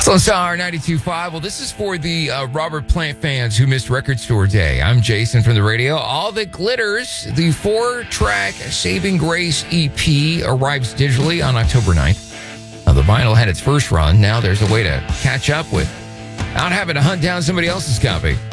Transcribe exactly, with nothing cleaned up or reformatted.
Slow Star ninety-two point five. Well, this is for the uh, Robert Plant fans who missed Record Store Day. I'm Jason from the radio. All That Glitters, the four-track Saving Grace E P, arrives digitally on October ninth. Now, the vinyl had its first run. Now there's a way to catch up without having to hunt down somebody else's copy.